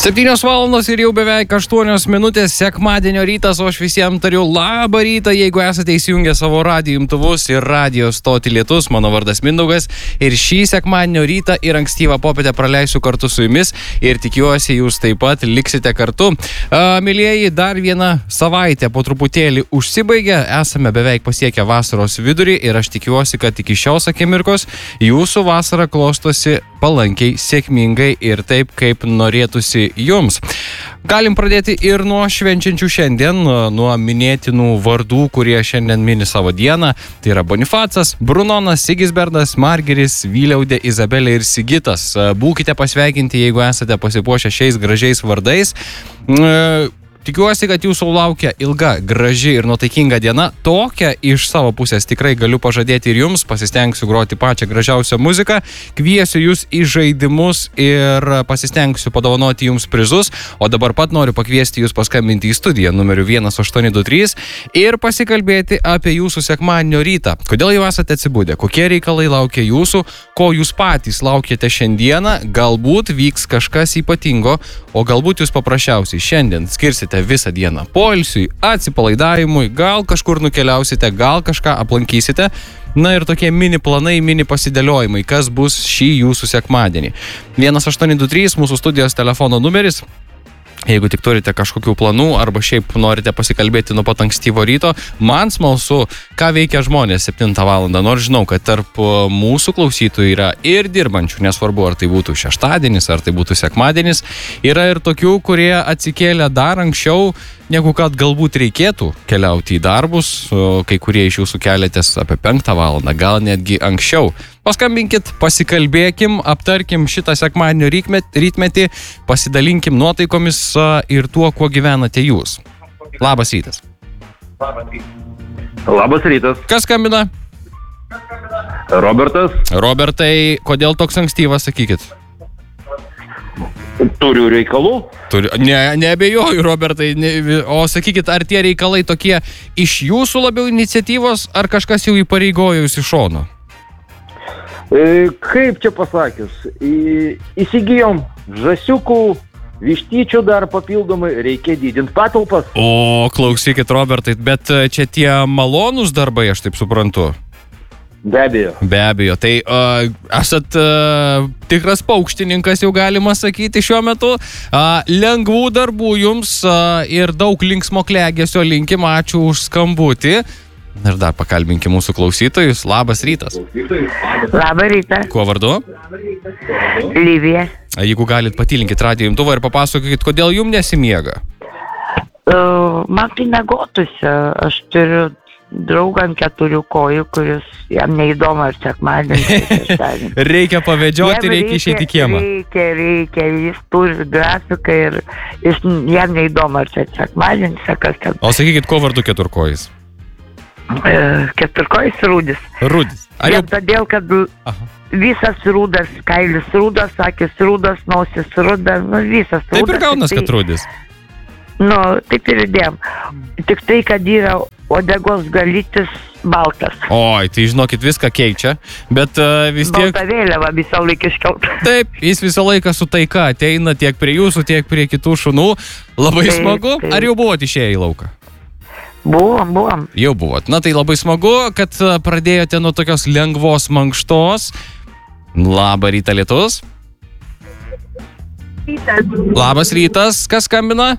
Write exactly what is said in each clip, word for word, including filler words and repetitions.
septynios valandos ir jau beveik aštuonios minutės, sekmadienio rytas, o aš visiems tariu labą rytą, jeigu esate įsijungę savo radijo imtuvus ir radijo stotį Lietus. Mano vardas Mindaugas ir šį sekmadienio rytą ir ankstyvą popietę praleisiu kartu su jumis ir tikiuosi jūs taip pat liksite kartu. A, mylieji, dar viena savaitė po truputėlį užsibaigė, esame beveik pasiekę vasaros vidurį ir aš tikiuosi, kad iki šios akimirkos jūsų vasara klostosi palankiai, sėkmingai ir taip, kaip norėtųsi jums. Galim pradėti ir nuo švenčiančių šiandien, nuo minėtinų vardų, kurie šiandien mini savo dieną. Tai yra Bonifacas, Brunonas, Sigisberdas, Margiris, Vyliaudė, Izabelė ir Sigitas. Būkite pasveikinti, jeigu esate pasipuošę šiais gražiais vardais. Tikiuosi, kad jūsų laukia ilga, graži ir nuotaikinga diena. Tokią iš savo pusės tikrai galiu pažadėti ir jums. Pasistengsiu groti pačią gražiausią muziką. Kviesiu jūs į žaidimus ir pasistengsiu padovanoti jums prizus. O dabar pat noriu pakviesti jūs paskambinti į studiją numeriu vienas aštuoni du trys ir pasikalbėti apie jūsų sekmadienio rytą. Kodėl jau esate atsibudę? Kokie reikalai laukia jūsų? Ko jūs patys laukiate šiandieną? Galbūt vyks kažkas ypatingo, o galbūt jūs paprasčiausiai šiandien skirsite visą dieną poilsiui, atsipalaidavimui, gal kažkur nukeliausite, gal kažką aplankysite. Na ir tokie mini planai, mini pasidėliojimai, kas bus šį jūsų sekmadienį. vienas aštuoni du trys mūsų studijos telefono numeris. Jeigu tik turite kažkokių planų arba šiaip norite pasikalbėti nuo pat ankstyvo ryto, man smalsu, ką veikia žmonės septintą valandą. Nors žinau, kad tarp mūsų klausytojų yra ir dirbančių, nesvarbu, ar tai būtų šeštadienis, ar tai būtų sekmadienis. Yra ir tokių, kurie atsikėlė dar anksčiau, negu kad galbūt reikėtų keliauti į darbus. Kai kurie iš jūsų keliatės apie penktą valandą, gal netgi anksčiau. Paskambinkit, pasikalbėkim, aptarkim šitą sekmadienio rytmetį, pasidalinkim nuotaikomis ir tuo, kuo gyvenate jūs. Labas rytas. Labas rytas. Kas skambina? Robertas. Robertai, kodėl toks ankstyvas, sakykit? Turiu reikalų. Turiu, ne, neabejoju, Robertai. Ne, o sakykit, ar tie reikalai tokie iš jūsų labiau iniciatyvos, ar kažkas jau įpareigojo jūs iš šono? E, kaip čia pasakius, į, įsigijom žasiukų, vištyčių dar papildomai, reikia didinti patalpas. O, klausykit, Robertai, bet čia tie malonūs darbai, aš taip suprantu. Be abejo. Be abejo. Tai uh, esat uh, tikras paukštininkas, jau galima sakyti šiuo metu. Uh, lengvų darbų jums uh, ir daug linksmo klegesio linkim. Ačiū už skambutį. Ir dar pakalbinkim mūsų klausytojus. Labas rytas. Labą rytą. Kuo vardu? Livija. Jeigu galit, patilinkit radijo imtuvą ir papasakokit, kodėl jum nesimiega. Uh, man tai negotųsi. Aš turiu draugą ant keturių kojų, kuris jam neįdomu ar sekmadienį. Reikia pavedžioti, reikia, reikia išeiti į kiemą. Reikia, reikia, jis turi grafiką ir jis, jam neįdomu ar čia sekmadienį, sakas ten. O sakykit, ko vardu keturkojis? E, keturkojis Rudis. Rudis. Ar jau... Todėl, kad Aha. visas rūdas, kailis rūdas, akis rūdas, nosis rūdas, nu visas rūdas. Taip ir gaunas, kad Rudis. Nu, taip ir įdėm. Tik tai, kad yra odegos galytis baltas. Oi, tai žinokit, viską keičia, bet uh, vis tiek... Balta vėliava visą laiką iškelta. Taip, jis visą laiką su taika ateina tiek prie jūsų, tiek prie kitų šunų. Labai taip, smagu. Taip. Ar jau buvot išėję į lauką? Buvom, buvom. Jau buvot. Na tai labai smagu, kad pradėjote nuo tokios lengvos mankštos. Labą rytą, Lietus. Rytas. Labas rytas. Kas skambina?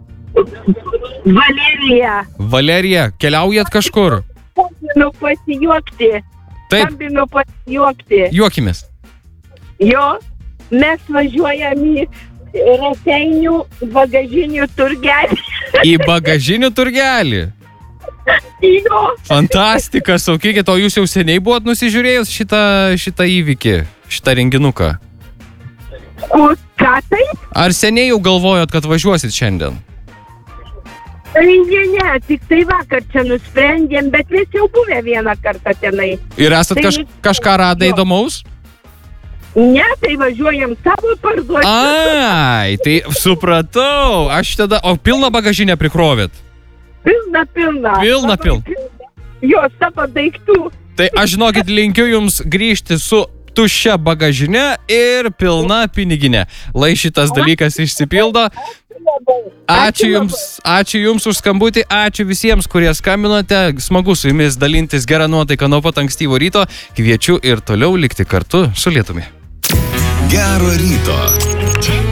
Valerija. Valerija, keliaujat kažkur? Skambinu pasijuokti. Taip. Skambinu pasijuokti. Juokimės. Jo, mes važiuojam į Raseinių bagažinių turgelį. Į bagažinių turgelį? Jo. Fantastika, saukykit, o jūs jau seniai buvot nusižiūrėjus šitą, šitą įvykį, šitą renginuką? O ką tai? Ar seniai jau galvojot, kad važiuosit šiandien? Ne, ne, tik tai vakar čia nusprendėm, bet mes jau buvę vieną kartą tenai. Ir esat tai kaž, kažką radę įdomaus? Ne, tai važiuojam savo parduoti. Ai, tai supratau. Aš tada, o pilną bagažinę prikrovėt? Pilna, pilna. Pilna, pilna. Jo, savo daiktų. Tai aš žinokit, linkiu jums grįžti su tuščia bagažinė ir pilna piniginė. Lai šitas dalykas išsipildo. Ačiū jums, ačiū jums už skambutį, ačiū visiems, kurie skambinote. Smagu su jumis dalintis gerą nuotaiką nuo pat ankstyvo ryto. Kviečiu ir toliau likti kartu su Lietumi. Gero ryto.